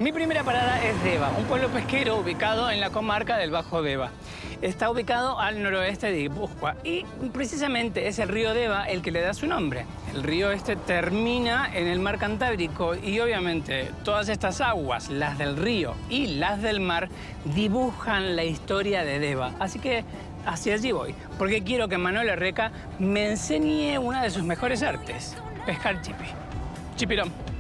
Mi primera parada es Deva, un pueblo pesquero ubicado en la comarca del Bajo Deva. Está ubicado al noroeste de Guipúzcoa y precisamente es el río Deva el que le da su nombre. El río este termina en el mar Cantábrico y obviamente todas estas aguas, las del río y las del mar, dibujan la historia de Deva. Así que hacia allí voy, porque quiero que Manuel Herreca me enseñe una de sus mejores artes, pescar chipi. Chipirón.